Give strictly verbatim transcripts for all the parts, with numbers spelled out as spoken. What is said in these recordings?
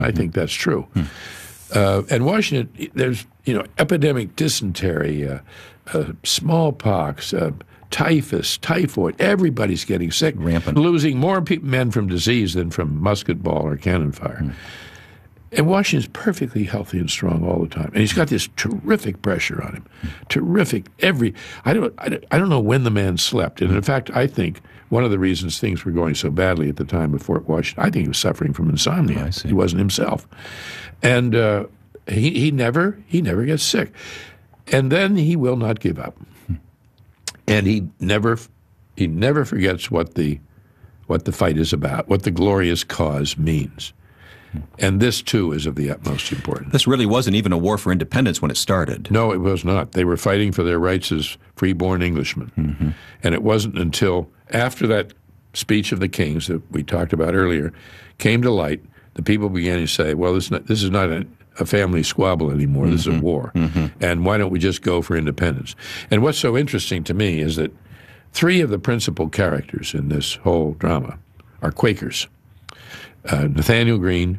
I think that's true. Hmm. Uh, and Washington, there's, you know, epidemic dysentery, uh, uh, smallpox, uh, typhus, typhoid. Everybody's getting sick. Rampant. Losing more pe- men from disease than from musket ball or cannon fire. Hmm. And Washington's perfectly healthy and strong all the time. And he's got this terrific pressure on him. Hmm. Terrific. Every, I don't, I don't, I don't know when the man slept. And in fact, I think one of the reasons things were going so badly at the time of Fort Washington, I think he was suffering from insomnia. I see. He wasn't himself. And uh, he, he never, he never gets sick. And then he will not give up. Hmm. And he never, he never forgets what the, what the fight is about, what the glorious cause means. And this, too, is of the utmost importance. This really wasn't even a war for independence when it started. No, it was not. They were fighting for their rights as free-born Englishmen. Mm-hmm. And it wasn't until after that speech of the kings that we talked about earlier came to light, the people began to say, well, this is not, this is not a, a family squabble anymore. Mm-hmm. This is a war. Mm-hmm. And why don't we just go for independence? And what's so interesting to me is that three of the principal characters in this whole drama are Quakers. Uh, Nathaniel Greene,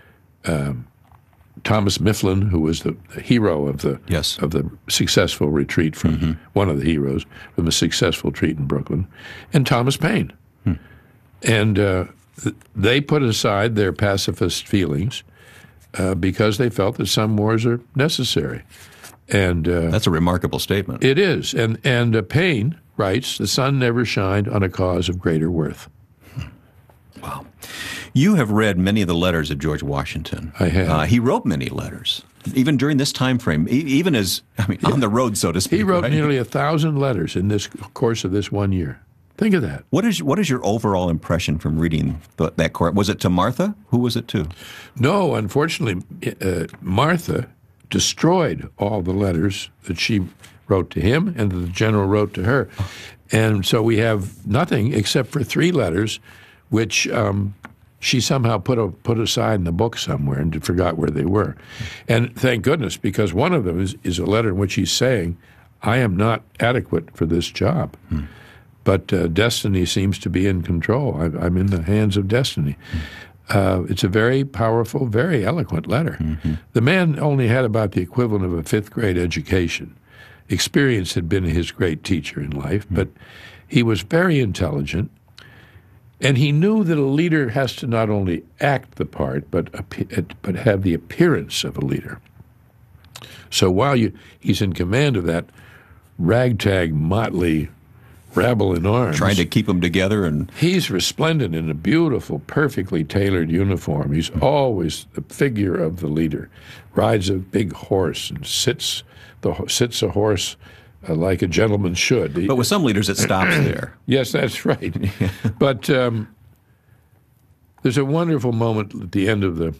um, Thomas Mifflin, who was the, the hero of the yes. of the successful retreat from mm-hmm. one of the heroes from the successful retreat in Brooklyn, and Thomas Paine, hmm. and uh, th- they put aside their pacifist feelings uh, because they felt that some wars are necessary, and uh, that's a remarkable statement. It is, and and uh, Paine writes, "The sun never shined on a cause of greater worth." Wow. You have read many of the letters of George Washington. I have. Uh, he wrote many letters, even during this time frame, e- even as, I mean, yeah. on the road, so to speak. He wrote right? nearly a thousand letters in this course of this one year. Think of that. What is what is your overall impression from reading the, that court? Was it to Martha? Who was it to? No, unfortunately, uh, Martha destroyed all the letters that she wrote to him and that the general wrote to her. And so we have nothing except for three letters which um, she somehow put a, put aside in the book somewhere and forgot where they were. And thank goodness, because one of them is, is a letter in which he's saying, I am not adequate for this job. Hmm. But uh, destiny seems to be in control. I, I'm in the hands of destiny. Hmm. Uh, it's a very powerful, very eloquent letter. Mm-hmm. The man only had about the equivalent of a fifth grade education. Experience had been his great teacher in life, hmm. but he was very intelligent. And he knew that a leader has to not only act the part, but but have the appearance of a leader. So while you, he's in command of that ragtag, motley rabble in arms, trying to keep them together, and he's resplendent in a beautiful, perfectly tailored uniform. He's always the figure of the leader. Rides a big horse and sits the sits a horse. Uh, like a gentleman should. But with some leaders, it stops there. Yes, that's right. But um, there's a wonderful moment at the end of the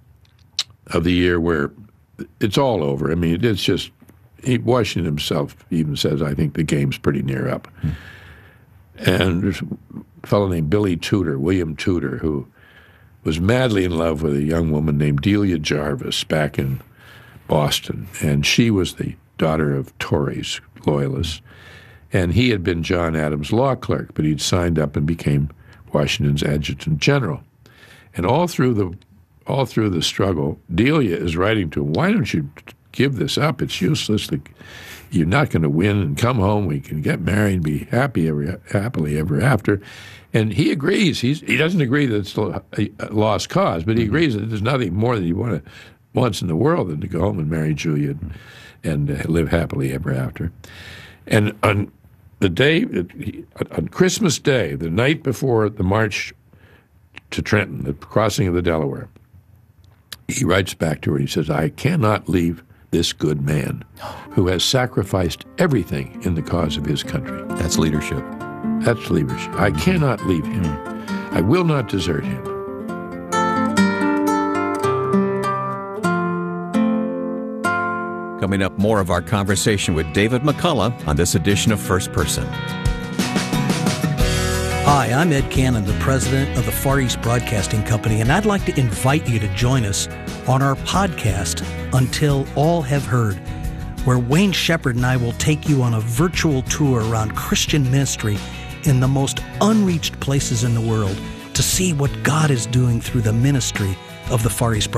of the year where it's all over. I mean, it's just he, Washington himself even says, "I think the game's pretty near up." Hmm. And there's a fellow named Billy Tudor, William Tudor, who was madly in love with a young woman named Delia Jarvis back in Boston, and she was the daughter of Tories, loyalists, and he had been John Adams' law clerk, but he'd signed up and became Washington's adjutant general. And all through the all through the struggle, Delia is writing to him, why don't you give this up? It's useless. You're not going to win, and come home. We can get married and be happy ever, happily ever after. And he agrees. He's, he doesn't agree that it's a lost cause, but he agrees that there's nothing more that he want to, wants in the world than to go home and marry Julia and, and uh, live happily ever after. And on the day, on Christmas Day, the night before the march to Trenton, the crossing of the Delaware, he writes back to her and he says, I cannot leave this good man who has sacrificed everything in the cause of his country. That's leadership. That's leadership. I cannot leave him. I will not desert him. Coming up, more of our conversation with David McCullough on this edition of First Person. Hi, I'm Ed Cannon, the president of the Far East Broadcasting Company, and I'd like to invite you to join us on our podcast, Until All Have Heard, where Wayne Shepherd and I will take you on a virtual tour around Christian ministry in the most unreached places in the world to see what God is doing through the ministry of the Far East